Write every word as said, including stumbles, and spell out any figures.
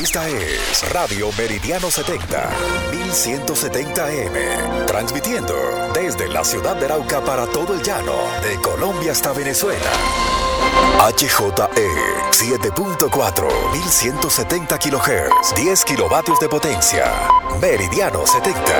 Esta es Radio Meridiano setenta, mil ciento setenta A M, transmitiendo desde la ciudad de Arauca para todo el llano, de Colombia hasta Venezuela. H J E siete punto cuatro, mil ciento setenta kilohertz, diez kilovatios de potencia. Meridiano setenta.